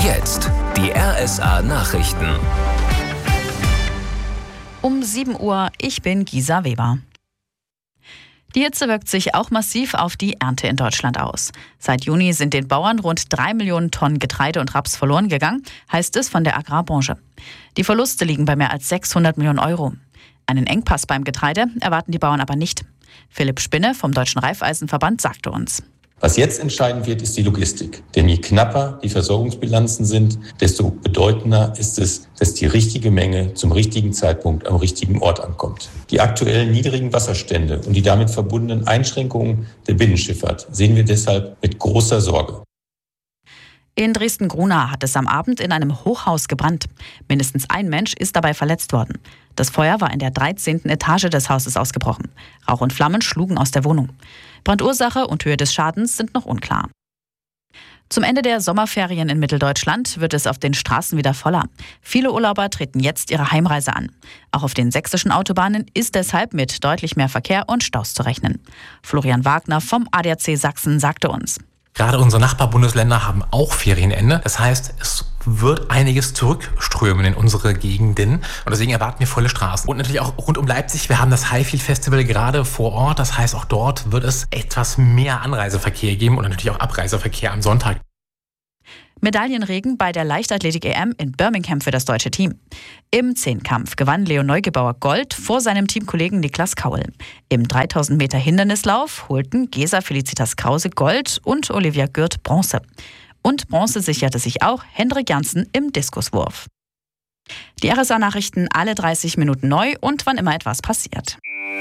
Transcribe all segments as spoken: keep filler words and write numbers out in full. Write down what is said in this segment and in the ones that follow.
Jetzt die R S A-Nachrichten. Um sieben Uhr, ich bin Gisa Weber. Die Hitze wirkt sich auch massiv auf die Ernte in Deutschland aus. Seit Juni sind den Bauern rund drei Millionen Tonnen Getreide und Raps verloren gegangen, heißt es von der Agrarbranche. Die Verluste liegen bei mehr als sechshundert Millionen Euro. Einen Engpass beim Getreide erwarten die Bauern aber nicht. Philipp Spinne vom Deutschen Reifeisenverband sagte uns: Was jetzt entscheiden wird, ist die Logistik. Denn je knapper die Versorgungsbilanzen sind, desto bedeutender ist es, dass die richtige Menge zum richtigen Zeitpunkt am richtigen Ort ankommt. Die aktuellen niedrigen Wasserstände und die damit verbundenen Einschränkungen der Binnenschifffahrt sehen wir deshalb mit großer Sorge. In Dresden-Grunau hat es am Abend in einem Hochhaus gebrannt. Mindestens ein Mensch ist dabei verletzt worden. Das Feuer war in der dreizehnten Etage des Hauses ausgebrochen. Rauch und Flammen schlugen aus der Wohnung. Brandursache und Höhe des Schadens sind noch unklar. Zum Ende der Sommerferien in Mitteldeutschland wird es auf den Straßen wieder voller. Viele Urlauber treten jetzt ihre Heimreise an. Auch auf den sächsischen Autobahnen ist deshalb mit deutlich mehr Verkehr und Staus zu rechnen. Florian Wagner vom A D A C Sachsen sagte uns: Gerade unsere Nachbarbundesländer haben auch Ferienende. Das heißt, es wird einiges zurückströmen in unsere Gegenden. Und deswegen erwarten wir volle Straßen. Und natürlich auch rund um Leipzig. Wir haben das Highfield Festival gerade vor Ort. Das heißt, auch dort wird es etwas mehr Anreiseverkehr geben und natürlich auch Abreiseverkehr am Sonntag. Medaillenregen bei der Leichtathletik-E M in Birmingham für das deutsche Team. Im Zehnkampf gewann Leo Neugebauer Gold vor seinem Teamkollegen Niklas Kaul. Im dreitausend Meter Hindernislauf holten Gesa Felicitas Krause Gold und Olivia Gürt Bronze. Und Bronze sicherte sich auch Hendrik Janssen im Diskuswurf. Die R S A-Nachrichten alle dreißig Minuten neu und wann immer etwas passiert.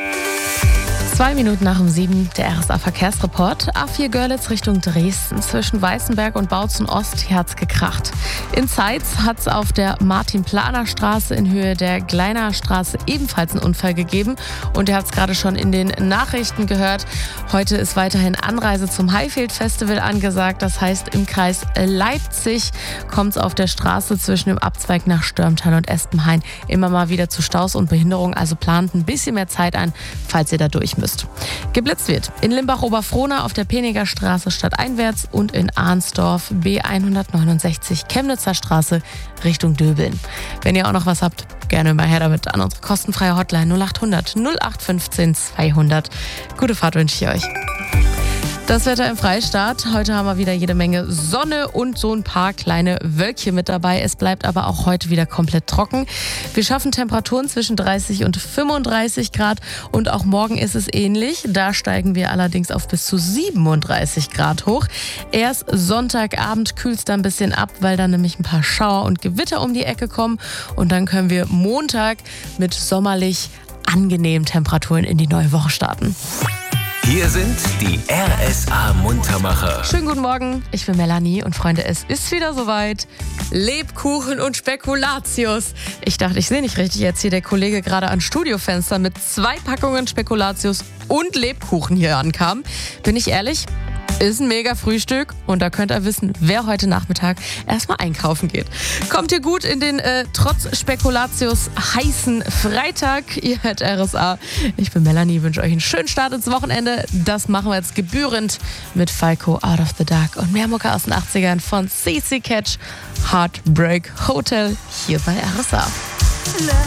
Zwei Minuten nach um sieben, der R S A-Verkehrsreport. A vier Görlitz Richtung Dresden. Zwischen Weißenberg und Bautzen Ost hier hat's gekracht. In Zeitz hat's auf der Martin-Planer-Straße in Höhe der Gleiner Straße ebenfalls einen Unfall gegeben. Und ihr habt's gerade schon in den Nachrichten gehört. Heute ist weiterhin Anreise zum Highfield Festival angesagt. Das heißt, im Kreis Leipzig kommt's auf der Straße zwischen dem Abzweig nach Störmtal und Espenhain immer mal wieder zu Staus und Behinderungen. Also plant ein bisschen mehr Zeit ein, falls ihr da durch müsst. Geblitzt wird in Limbach-Oberfrohna auf der Peniger Straße stadteinwärts und in Arnsdorf B hundertneunundsechzig Chemnitzer Straße Richtung Döbeln. Wenn ihr auch noch was habt, gerne mal her damit an unsere kostenfreie Hotline null acht hundert null acht fünfzehn zweihundert. Gute Fahrt wünsche ich euch. Das Wetter im Freistaat. Heute haben wir wieder jede Menge Sonne und so ein paar kleine Wölkchen mit dabei. Es bleibt aber auch heute wieder komplett trocken. Wir schaffen Temperaturen zwischen dreißig und fünfunddreißig Grad und auch morgen ist es ähnlich. Da steigen wir allerdings auf bis zu siebenunddreißig Grad hoch. Erst Sonntagabend kühlt es dann ein bisschen ab, weil dann nämlich ein paar Schauer und Gewitter um die Ecke kommen. Und dann können wir Montag mit sommerlich angenehmen Temperaturen in die neue Woche starten. Hier sind die R S A-Muntermacher. Schönen guten Morgen, ich bin Melanie und Freunde, es ist wieder soweit. Lebkuchen und Spekulatius. Ich dachte, ich sehe nicht richtig, jetzt hier der Kollege gerade an Studiofenster mit zwei Packungen Spekulatius und Lebkuchen hier ankam. Bin ich ehrlich? Ist ein mega Frühstück und da könnt ihr wissen, wer heute Nachmittag erstmal einkaufen geht. Kommt ihr gut in den äh, trotz Spekulatius heißen Freitag. Ihr hört R S A. Ich bin Melanie, wünsche euch einen schönen Start ins Wochenende. Das machen wir jetzt gebührend mit Falco Out of the Dark und mehr Mucke aus den achtzigern von C C Catch, Heartbreak Hotel hier bei R S A.